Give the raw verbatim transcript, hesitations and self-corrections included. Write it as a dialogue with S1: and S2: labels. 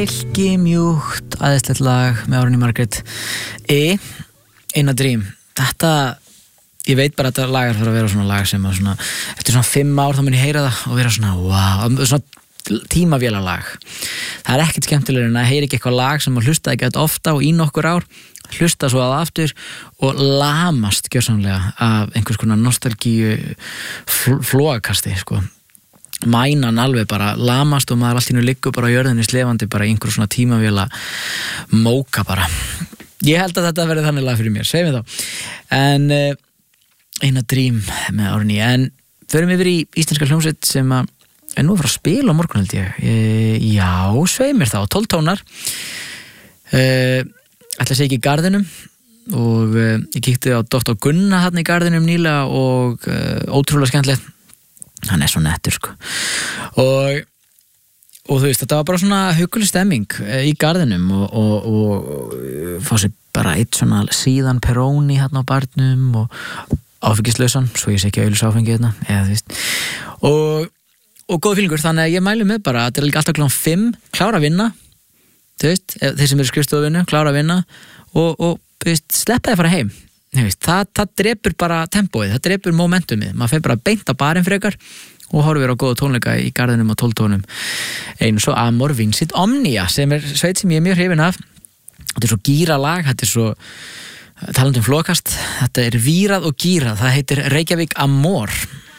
S1: silki mjúkt æðislegt lag með Árný Margrét E, In a Dream. Þetta, ég veit bara að þetta lag er fyrir að vera svona lag sem að svona, eftir svona fimm ár þá mun ég heyra það og vera svona wow, svona tímavélalag. Það er ekkert skemmtilegur en að heyra ekki eitthvað lag sem að hlusta ekki eitthvað ofta og í nokkur ár, hlusta svo að aftur og lamast gjörsamlega af einhvers konar nostalgíu flóakasti, sko. Mænan alveg bara lamast og maður allt í nú liggur bara á jörðinni slefandi bara í einhver svona tímavéla móka bara. Ég held að þetta verði þannig lag fyrir mér, segjum við þá. En uh, In a Dream með Árný, en förum yfir í íslenska hljómsveit sem að er nú að fara að spila á morgun held ég. E, já, sveimir þá, tólf tónar. Uh, ætla að segja ekki í Garðinum og uh, ég kíkti á doktor Gunna hann í Garðinum nýlega og uh, ótrúlega skemmtilegt. Hann er svo nettur, sko. Og, og þú veist, þetta var bara svona hugguleg stemming í Garðinum og, og, og fá sér bara eitt svona síðan Peroni hérna á barnum og áfengislausan, svo ég sé ekki auðlis áfengi hérna, eða þú veist. Og, og góð fílingur, þannig að ég mælu með bara að þetta er líka alltaf klukkan fimm, klára að vinna, þú veist, þeir sem eru skrifstofuvinnu, klára að vinna og, og þú veist, sleppa þið fara heim. Veist, það, það drepur bara tempóið, það drepur momentumið, maður fer bara beint á barinn frekar og horfir á góða tónleika í Garðinum og tólf tónum eins og Amor Vincit Omnia sem er sveit sem ég er mjög hrifin af. Þetta er svo gíralag, þetta er svo talandi um flókast, þetta er vírað og gírað, það heitir Reykjavík Amor.